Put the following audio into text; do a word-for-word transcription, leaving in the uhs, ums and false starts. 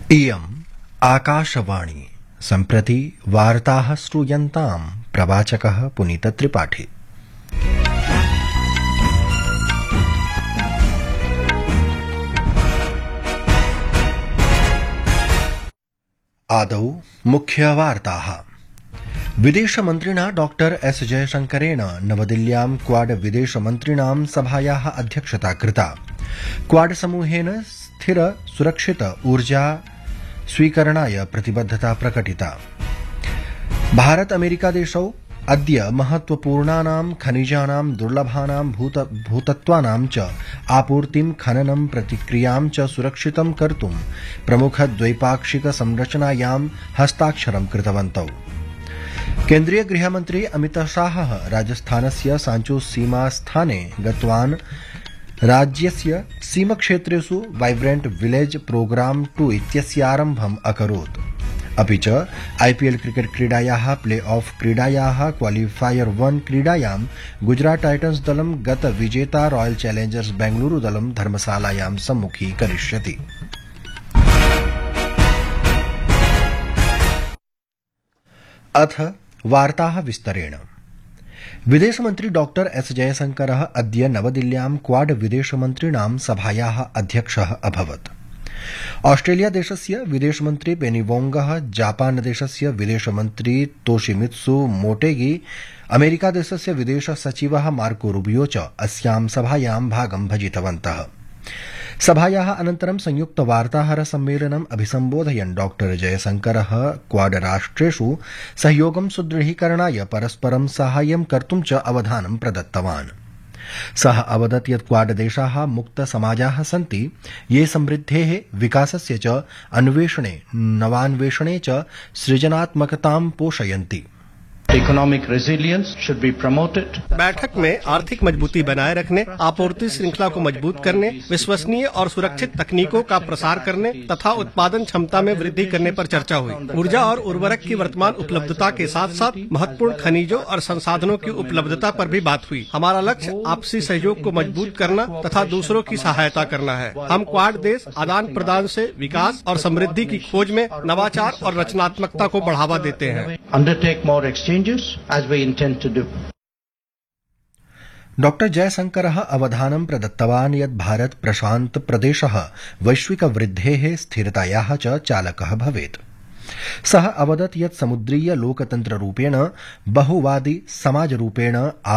इयम् आकाशवाणी सम्प्रति वार्ताः श्रूयन्ताम् प्रवाचकः पुनीतत्रिपाठी। आदौ मुख्यवार्ताः। विदेशमन्त्रिणा डॉक्टर एस जयशंकरेण नवदिल्ल्यां क्वाड विदेशमन्त्रिणां सभायाः अध्यक्षता कृता। क्वाड समूहेन स्थिर सुरक्षित ऊर्जा स्वीकरणाय प्रतिबद्धता प्रकटिता। भारत अमेरिका देशौ अद्य महत्वपूर्णानां खनिजानां दुर्लभानां भूत भूतत्वानां च आपूर्तिं खननं प्रतिक्रियां च सुरक्षितं कर्तुं प्रमुख द्वैपाक्षिक संरचनायां हस्ताक्षरं कृतवन्तौ। केन्द्रीय गृहमन्त्री अमित शाहः राजस्थानस्य सांचो सीमा स्थाने गतवान्। राज्यस्य सीमक्षेत्रेषु वाइब्रेंट विलेज प्रोग्राम टू इत्यस्यारम्भम् अकरोत्। अपि च आईपीएल क्रिकेट क्रीडायाः प्ले ऑफ क्रीडायाः क्वालिफायर वन क्रीडायां गुजरात टाइटन्स दलं गत विजेता रॉयल चैलेंजर्स बेंगलुरु दलं धर्मशालायां सम्मुखीकरिष्यति। अथ वार्ताः विस्तरेण। विदेशमन्त्री डॉक्टर एस जयशंकरः अद्य नवदिल्ल्यां क्वाड विदेशमन्त्रिणां सभायाः अध्यक्षः अभवत्। ऑस्ट्रेलिया देशस्य विदेशमन्त्री पेनी वोंगः, जापान देशस्य विदेशमन्त्री तोशिमित्सु मोटेगी, अमेरिका देशस्य विदेश सचिवः मार्को रूबियो च अस्यां सभायां भागं भजितवन्तः। सभायाः अनन्तरं संयुक्त वार्ताहर सम्मेलनम् अभिसम्बोधयन् डॉक्टर जयशंकरः क्वाड राष्ट्रेषु सहयोगं सुदृढीकरणाय परस्परं साहाय्यं कर्तुं च अवधानं प्रदत्तवान्। सः अवदत् यत् क्वाड देशाः मुक्त समाजाः सन्ति ये समृद्धेः विकासस्य च अन्वेषणे नवान्वेषणे च सृजनात्मकतां पोषयन्ति। Economic resilience should be promoted. बैठक में आर्थिक मजबूती बनाए रखने, आपूर्ति श्रृंखला को मजबूत करने, विश्वसनीय और सुरक्षित तकनीकों का प्रसार करने तथा उत्पादन क्षमता में वृद्धि करने पर चर्चा हुई। ऊर्जा और उर्वरक की वर्तमान उपलब्धता के साथ साथ महत्वपूर्ण खनिजों और संसाधनों की उपलब्धता पर भी बात हुई। हमारा लक्ष्य आपसी सहयोग को मजबूत करना तथा दूसरों की सहायता करना है। हम क्वाड देश आदान प्रदान से विकास और समृद्धि की खोज में नवाचार और रचनात्मकता को बढ़ावा देते हैं। Undertake more exchanges as we intend to do. Doctor जयशंकरः अवधानं प्रदत्तवान् यत् भारत प्रशान्त प्रदेशः वैश्विक वृद्धेः स्थिरतायाः च चालकः भवेत्। सः अवदत् यत् समुद्रीय लोकतन्त्ररूपेण बहुवादी समाजरूपेण